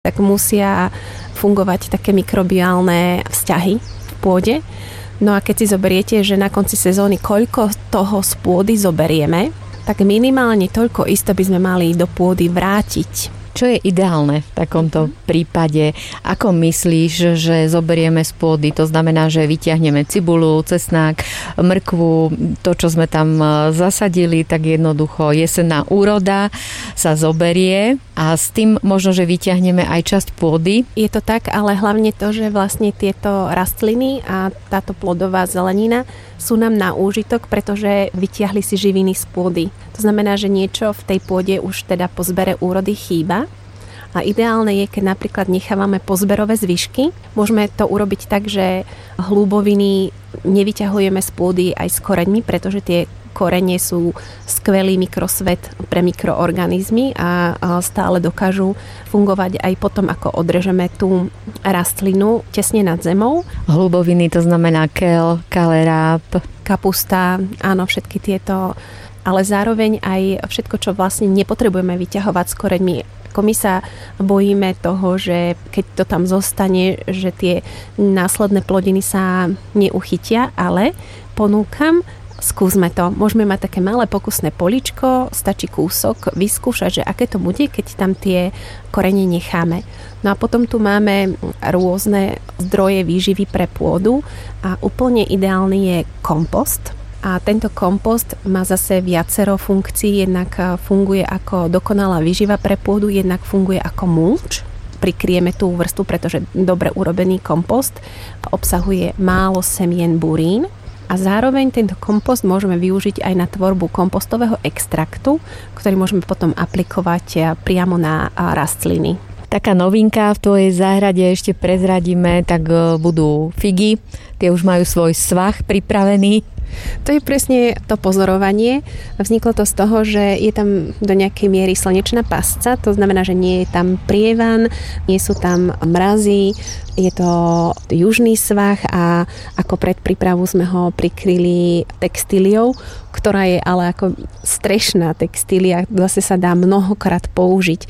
tak musia fungovať také mikrobiálne vzťahy v pôde. No a keď si zoberiete, že na konci sezóny koľko toho z pôdy zoberieme, tak minimálne toľko isto by sme mali do pôdy vrátiť. Čo je ideálne v takomto prípade? Ako myslíš, že zoberieme z pôdy? To znamená, že vyťahneme cibulu, cesnák, mrkvu, to, čo sme tam zasadili, tak jednoducho jesenná úroda sa zoberie a s tým možno, že vyťahneme aj časť pôdy. Je to tak, ale hlavne to, že vlastne tieto rastliny a táto plodová zelenina sú nám na úžitok, pretože vytiahli si živiny z pôdy. To znamená, že niečo v tej pôde už teda po zbere úrody chýba. A ideálne je, keď napríklad nechávame pozberové zvyšky. Môžeme to urobiť tak, že hlúboviny nevyťahujeme z pôdy aj s koreňmi, pretože tie korene sú skvelý mikrosvet pre mikroorganizmy a stále dokážu fungovať aj potom, ako odrežeme tú rastlinu tesne nad zemou. Hlúboviny, to znamená keľ, kaleráp, kapusta, áno, všetky tieto, ale zároveň aj všetko, čo vlastne nepotrebujeme vyťahovať s koreňmi. Ako my sa bojíme toho, že keď to tam zostane, že tie následné plodiny sa neuchytia, ale ponúkam, skúsme to. Môžeme mať také malé pokusné poličko, stačí kúsok vyskúšať, že aké to bude, keď tam tie korene necháme. No a potom tu máme rôzne zdroje výživy pre pôdu a úplne ideálny je kompost. A tento kompost má zase viacero funkcií, jednak funguje ako dokonalá výživa pre pôdu, jednak funguje ako mulč. Prikryjeme tú vrstvu, pretože dobre urobený kompost obsahuje málo semien burín a zároveň tento kompost môžeme využiť aj na tvorbu kompostového extraktu, ktorý môžeme potom aplikovať priamo na rastliny. Taká novinka v tvojej záhrade, ešte prezradíme, tak budú figy. Tie už majú svoj svah pripravený. To je presne to pozorovanie. Vzniklo to z toho, že je tam do nejakej miery slnečná pasca, to znamená, že nie je tam prievan, nie sú tam mrazy, je to južný svah a ako predprípravu sme ho prikryli textíliou, ktorá je ale ako strešná textília, zase sa dá mnohokrát použiť.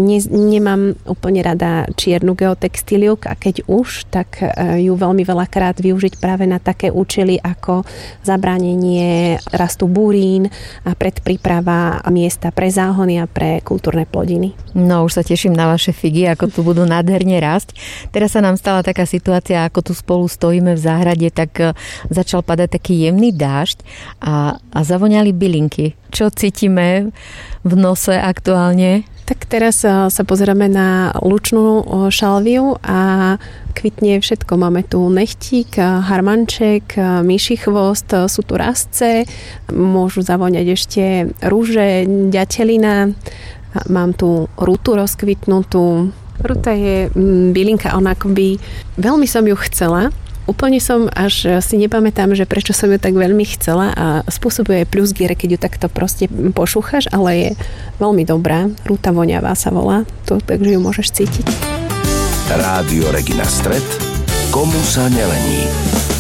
Nemám úplne rada čiernu geotextíliu a keď už, tak ju veľmi veľakrát využiť práve na také účely ako zabránenie rastu burín a predpríprava miesta pre záhony a pre kultúrne plodiny. No už sa teším na vaše figy, ako tu budú nádherne rásť. Teraz sa nám stala taká situácia, ako tu spolu stojíme v záhrade, tak začal padať taký jemný dážď a zavoňali bylinky. Čo cítime v nose aktuálne? Tak teraz sa pozeráme na lučnú šalviu a kvitne všetko. Máme tu nechtík, harmanček, myší chvost, sú tu rastce, môžu zavoňať ešte rúže, ďatelina. Mám tu rutu rozkvitnutú. Ruta je bylinka, ona akoby veľmi som ju chcela. Úplne som až si nepamätám, že prečo som ju tak veľmi chcela a spôsobuje pľuzgy, keď ju takto proste pošúchaš, ale je veľmi dobrá. Ruta voňavá sa volá, takže ju môžeš cítiť. Rádio Regina Stret, komu sa nelení.